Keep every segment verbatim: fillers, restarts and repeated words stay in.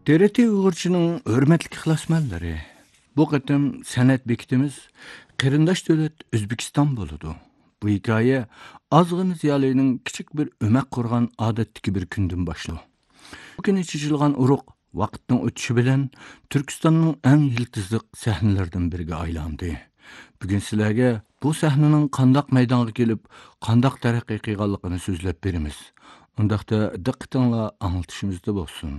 T R T Uyg'urchining hurmatli ixlosmandlari. Bu qatim san'at bekitimiz qarindosh davlat O'zbekiston bo'ladi. Bu hikoya ozg'in ziyolining kichik bir o'mak qurgan odatdagi bir kundan boshlanadi. Bu kuni chizilgan urug' vaqtning o'tishi bilan Turkistonning eng yiltizliq sahnalaridan biriga aylandi. Bugun sizlarga bu sahnaning qandoq maydonga kelib, qandoq taraqqiy qilganligini so'zlab beramiz. Undaqda diqqatinglar anglitishimizda bo'lsin.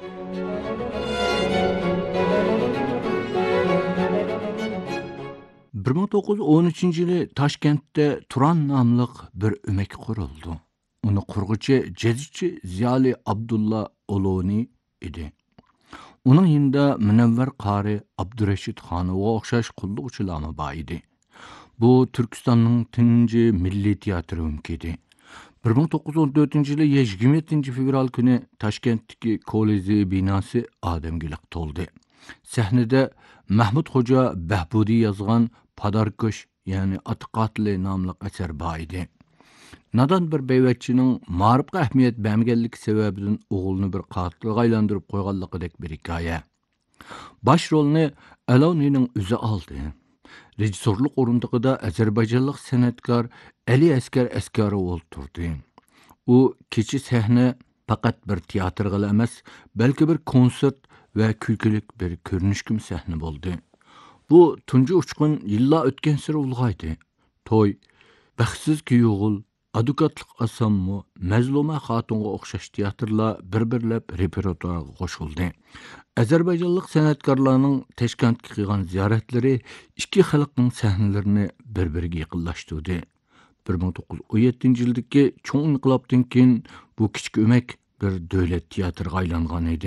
bir ming to'qqiz yuz o'n uchinchi yili Toshkentda Turan nomli bir o'mak qurildi. Uni qurg'uchi jazichi Ziyoli Abdulla Oloni edi. Uning yanında Munavvar qori Abdurashid Xonovga o'xshash qulluqchilar bor edi. Bu Turkistonning tunji milliy teatri o'mkidi. bir ming to'qqiz yuz o'n to'rtinchi yili yigirma yettinchi fevral kuni Toshkentdagi Kolizey binosi odamga to'ldi. Sahnada Mahmud Xo'ja Bahbudi yozgan Padarkosh, ya'ni Ati qotili nomli asar bor edi. Nadan bir beyvatchining ma'rifga ahamiyat bermaganligi sababidan o'g'lini bir qotilga aylantirib qo'yganligidek bir hikoya. Bosh rolni Alonining o'zi oldi. Rejissorlik o'rindig'ida Ozarbayjonlik san'atkor Ali Askar Askarov o'ltirdi. U kecha sahna faqat bir teatrga emas, balki bir konsert va kulkilik bir ko'rinishkim sahna bo'ldi. Bu tunji uchqun yillar o'tgan sari ulg'aydi. To'y, baxtsiz kuyug'ul, advokatlik asammu, mazluma xotunga o'xshash teatrlar bir-birlab repertuarga qo'shildi. Ozarbayjonlik san'atkorlarning Toshkentga qilgan ziyoratlari ikki xalqning sahnalarini bir-biriga yaqinlashtirdi. bir ming to'qqiz yuz o'n yettinchi yildagi cho'ng inqilobdan keyin bu kichik o'mak bir davlat teatriga aylangan edi.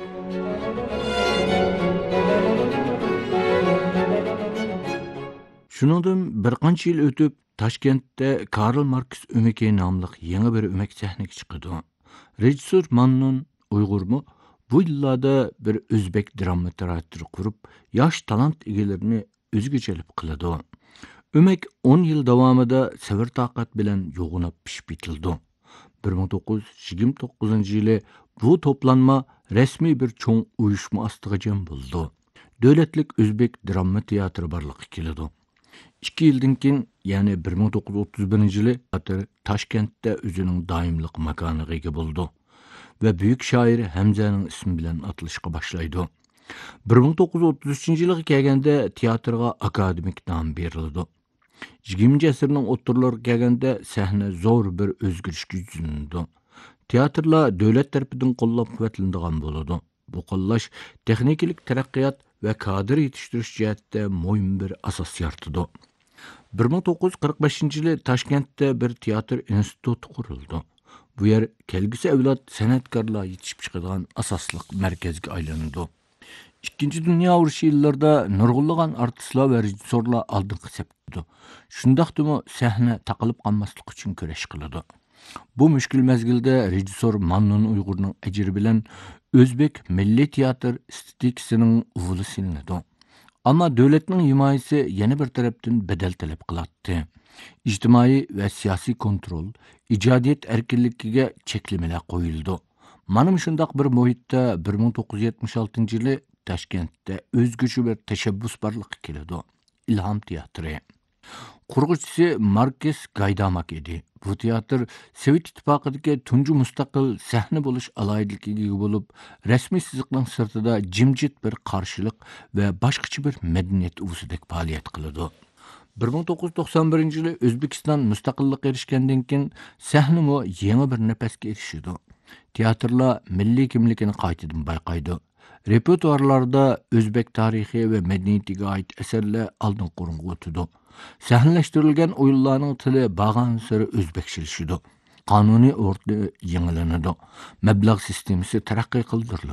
Shuningdan bir qancha yil o'tib Toshkentda Karl Marx o'maki nomli yangi bir o'mak sahnaga chiqdi. Rejissor Mannun Uyg'urmi bu yillarda bir o'zbek drama teatri qurib, yosh talant egalarini o'ziga jalb qiladi. O'mak o'n yil davomida sabr toqat bilan yo'g'inab pishib bitildi. bir ming to'qqiz yuz yigirma to'qqizinchi yili bu to'planma rasmiy bir cho'ng uyushma ostiga jam bo'ldi. Davlatlik o'zbek drama teatri barliqqa keladi. ikki yildan keyin, ya'ni bir ming to'qqiz yuz o'ttiz birinchi yili teatr Toshkentda o'zining doimlik makoniga ega bo'ldi va buyuk shoir Hamzaning ismi bilan atilishga boshlaydi. bir ming to'qqiz yuz o'ttiz uchinchi yilga kelganda teatrga akademik nom berildi. yigirmanchi asrning o'ttirlariga kelganda sahna zo'r bir o'zgarishga yuzlandi. Teatrlar davlat tarafidan qo'llab-quvvatlanadigan bo'ladi. Bu qo'llash texnikalik taraqqiyot va kadr yetishtirish jihatda muhim bir asos yaratdi. bir ming to'qqiz yuz qirq beshinchi yili Toshkentda bir teatr instituti qurildi. Bu yer kelgusi avlod san'atkorlar yetishib chiqadigan asosli markazga aylandi. Ikkinchi dunyo urushi yillarida nurg'unlagan artistlar va rejissorlar oldinga sepdi. Shundaqdimi sahna taqilib qolmaslik uchun kurash qiladi. Bu mushkul mezgilda rejissor Mannun Uyg'urning ajri bilan O'zbek milliy teatr estetikasining uvuli silinadi. Ammo davlatning himoyasi yana bir tarafdan badal talab qiladi. Ijtimoiy va siyosiy kontrol, ijodiyat erkinligiga cheklamalar qo'yildi. Mana shundoq bir muhitda bir ming to'qqiz yuz yetmish oltinchi yili Toshkentda o'zgacha bir tashabbus barliqqa keladi. Ilhom teatri. Qurg'uvchisi Markes Gaydamak edi. Bu teatr Sovet ittifoqidagi tunji mustaqil sahna bo'lish alohidligiga ega bo'lib, rasmiy siziqning sirtida jimjit bir qarshilik va boshqacha bir madaniyat uvusidek faoliyat qiladi. bir ming to'qqiz yuz to'qson birinchi yili O'zbekiston mustaqillikka erishgandan keyin sahnami yangi bir nafasga erishdi. Teatrlar milliy kimligini qaytadan bayqaydi. Repertuarlarda o'zbek tarixi va madaniyatiga oid asarlar oldin qo'ringa o'tdi. Sahnalashtirilgan o'yinlarning tili bag'an sari o'zbekchilashdi. Qonuniy o'rta yangilanadi. Mablag' sistemasi taraqqiy qildirildi.